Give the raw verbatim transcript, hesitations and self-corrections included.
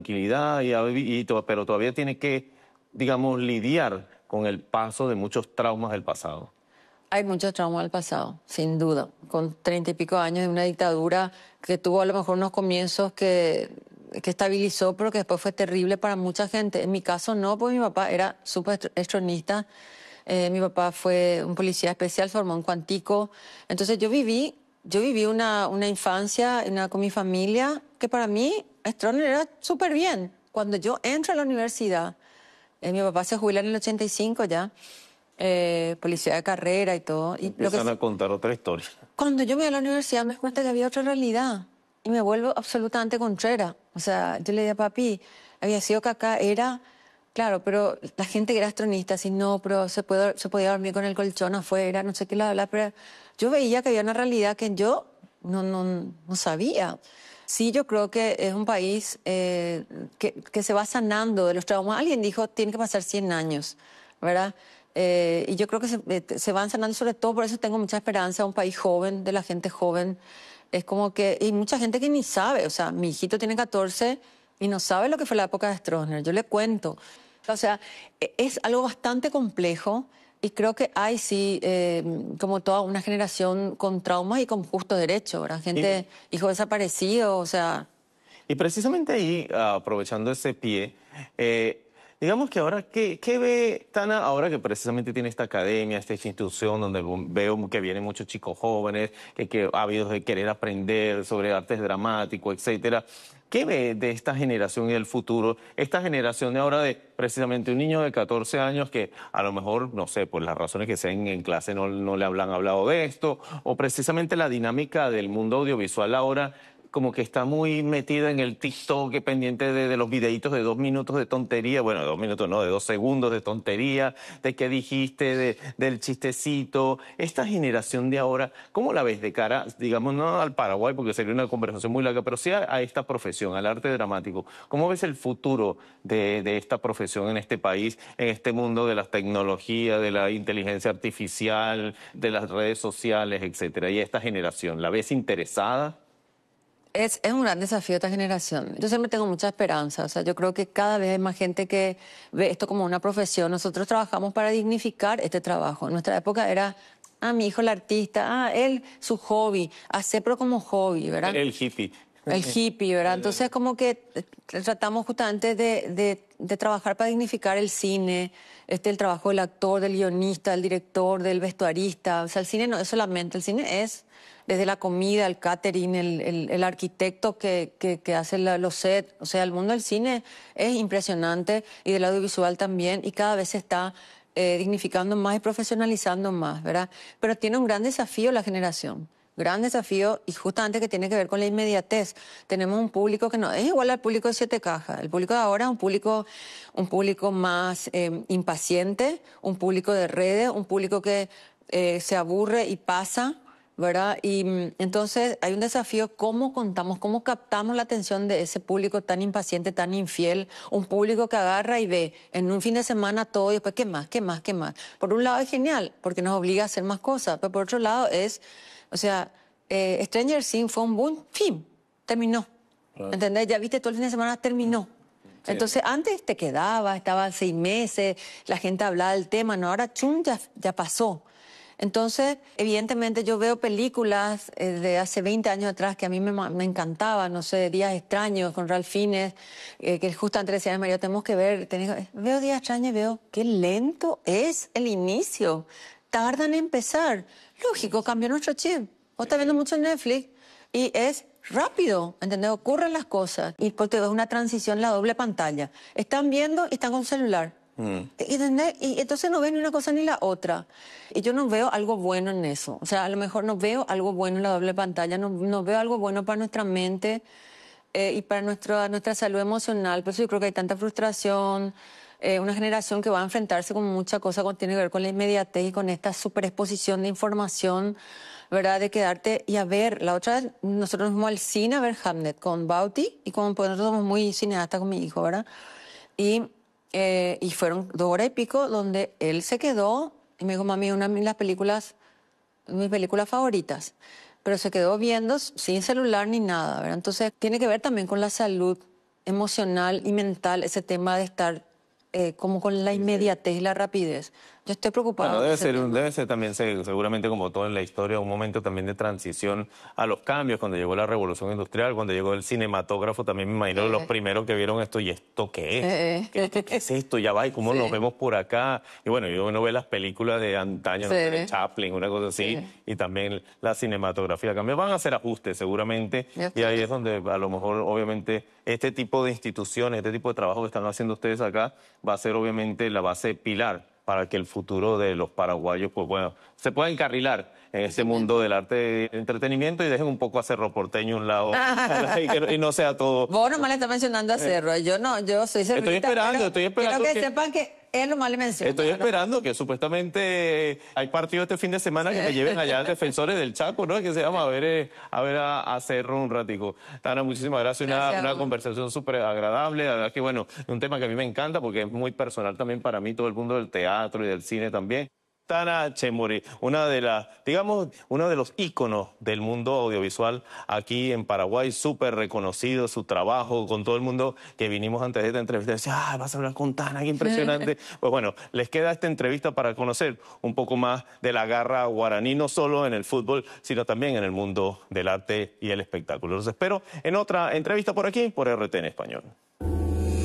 tranquilidad, y, y, pero todavía tiene que, digamos, lidiar con el paso de muchos traumas del pasado. Hay muchos traumas del pasado, sin duda. Con treinta y pico años de una dictadura que tuvo a lo mejor unos comienzos que, que estabilizó, pero que después fue terrible para mucha gente. En mi caso no, porque mi papá era súper estronista. Eh, mi papá fue un policía especial, formó un cuantico. Entonces yo viví, yo viví una, una infancia una, con mi familia que para mí Stroessner era súper bien. Cuando yo entro a la universidad, eh, mi papá se jubila en el ochenta y cinco ya. Eh, policía de carrera y todo. Y Empiezan lo que, a contar otra historia. cuando yo me voy a la universidad me di cuenta que había otra realidad y me vuelvo absolutamente contrera. O sea, yo le dije a papi, había sido que acá era, claro, pero la gente que era astronista, así, no, pero se, puede, se podía dormir con el colchón afuera, no sé qué, la, la, pero yo veía que había una realidad que yo no, no, no sabía. Sí, yo creo que es un país eh, que, que se va sanando de los traumas. Alguien dijo, tiene que pasar cien años, ¿verdad? Eh, y yo creo que se, eh, se van sanando, sobre todo por eso tengo mucha esperanza, un país joven, de la gente joven. Es como que, y mucha gente que ni sabe, o sea, mi hijito tiene catorce y no sabe lo que fue la época de Stroessner, yo le cuento. O sea, es algo bastante complejo y creo que hay, sí, eh, como toda una generación con traumas y con justo derecho, ¿verdad? Gente, y, hijo desaparecido, o sea... Y precisamente ahí, aprovechando ese pie, eh, digamos que ahora, ¿qué, qué ve Tana ahora que precisamente tiene esta academia, esta institución donde veo que vienen muchos chicos jóvenes, que, que ha habido de querer aprender sobre artes dramáticos, etcétera? ¿Qué ve de esta generación y del futuro? Esta generación de ahora de precisamente un niño de catorce años que a lo mejor, no sé, por las razones que sean en clase no, no le hablan hablado de esto, o precisamente la dinámica del mundo audiovisual ahora como que está muy metida en el TikTok, que pendiente de, de los videitos de dos minutos de tontería, bueno, de dos minutos no, de dos segundos de tontería, de qué dijiste, de, del chistecito. Esta generación de ahora, ¿cómo la ves de cara, digamos, no al Paraguay, porque sería una conversación muy larga, pero sí a, a esta profesión, al arte dramático? ¿Cómo ves el futuro de, de esta profesión en este país, en este mundo de las tecnologías, de la inteligencia artificial, de las redes sociales, etcétera? Y esta generación, ¿la ves interesada? Es, es un gran desafío esta generación. Yo siempre tengo mucha esperanza. O sea, yo creo que cada vez hay más gente que ve esto como una profesión. Nosotros trabajamos para dignificar este trabajo. En nuestra época era, ah, mi hijo el artista, ah, él su hobby, hacerlo como hobby, ¿verdad? El hippie. El hippie, ¿verdad? Entonces, como que tratamos justamente de, de, de trabajar para dignificar el cine, este, el trabajo del actor, del guionista, del director, del vestuarista. O sea, el cine no es solamente, el cine es desde la comida, el catering, el, el, el arquitecto que, que, que hace la, los sets. O sea, el mundo del cine es impresionante y del audiovisual también, y cada vez se está eh, dignificando más y profesionalizando más, ¿verdad? Pero tiene un gran desafío la generación. Gran desafío, y justamente que tiene que ver con la inmediatez. Tenemos un público que no es igual al público de Siete Cajas. El público de ahora es un público, un público más eh, impaciente, un público de redes, un público que eh, se aburre y pasa, ¿verdad? Y entonces hay un desafío, cómo contamos, cómo captamos la atención de ese público tan impaciente, tan infiel, un público que agarra y ve en un fin de semana todo y después, ¿qué más? ¿Qué más? ¿Qué más? Por un lado es genial, porque nos obliga a hacer más cosas, pero por otro lado es... O sea, eh, Stranger Things fue un buen fin, terminó. Claro. ¿Entendés? Ya viste, todo el fin de semana terminó. Sí. Entonces, antes te quedaba, estaba seis meses, la gente hablaba del tema, no, ahora chum, ya, ya pasó. Entonces, evidentemente yo veo películas eh, de hace veinte años atrás que a mí me, me encantaban, no sé, Días Extraños con Ralph Fiennes, eh, que justo antes decía, María, tenemos que ver, tenés, veo Días Extraños y veo qué lento es el inicio, tardan en empezar. Lógico, cambió nuestro chip. Vos estás viendo mucho en Netflix y es rápido, ¿entendés? Ocurren las cosas y porque es una transición, la doble pantalla. Están viendo y están con celular. Mm. Y, y entonces no ven ni una cosa ni la otra. Y yo no veo algo bueno en eso. O sea, a lo mejor no veo algo bueno en la doble pantalla, no, no veo algo bueno para nuestra mente eh, y para nuestra, nuestra salud emocional. Por eso yo creo que hay tanta frustración. Eh, una generación que va a enfrentarse con mucha cosa que tiene que ver con la inmediatez y con esta superexposición de información, ¿verdad? De quedarte y a ver. La otra vez nosotros nos fuimos al cine a ver Hamlet con Bauti y como pues nosotros somos muy cineastas con mi hijo, ¿verdad? Y, eh, y fueron dos horas y pico donde él se quedó y me dijo, mami, una de las películas, mis películas favoritas, pero se quedó viendo sin celular ni nada, ¿verdad? Entonces tiene que ver también con la salud emocional y mental ese tema de estar eh, como con la inmediatez y la rapidez. Yo estoy preocupada. Bueno, debe por ese ser, tema. debe ser también, se- seguramente como todo en la historia, un momento también de transición a los cambios, cuando llegó la revolución industrial, cuando llegó el cinematógrafo, también me imagino los Eh. primeros que vieron esto, ¿y esto qué es? Eh, ¿Qué, eh. qué es esto? Ya va, ¿y cómo Sí. nos vemos por acá? Y bueno, yo uno ve las películas de antaño, no sé, de Sí. Chaplin, una cosa así, Sí. y también la cinematografía cambia. Van a hacer ajustes seguramente, Ya y ahí sé. es donde a lo mejor, obviamente, este tipo de instituciones, este tipo de trabajo que están haciendo ustedes acá, va a ser obviamente la base pilar para que el futuro de los paraguayos, pues bueno, se pueda encarrilar en ese mundo del arte de entretenimiento y dejen un poco a Cerro Porteño a un lado y, que- y no sea todo. Vos nomás le estás mencionando a Cerro. Yo no, yo soy cerrita. esperando, pero estoy esperando Quiero que, que- sepan que él nomás le menciona. Estoy ¿no? esperando que supuestamente hay partido este fin de semana que me lleven allá defensores del Chaco, ¿no? Que se llama a ver, eh, a, ver a, a Cerro un ratico. Tana, muchísimas gracias. Una, Gracias, una Juan. conversación súper agradable. La verdad que, bueno, es un tema que a mí me encanta porque es muy personal también para mí, todo el mundo del teatro y del cine también. Tana Chemuri, una de las, digamos, uno de los íconos del mundo audiovisual aquí en Paraguay, súper reconocido su trabajo con todo el mundo que vinimos antes de esta entrevista. Decía, ah, vas a hablar con Tana, qué impresionante. Pues bueno, les queda esta entrevista para conocer un poco más de la garra guaraní, no solo en el fútbol, sino también en el mundo del arte y el espectáculo. Los espero en otra entrevista por aquí, por R T en Español.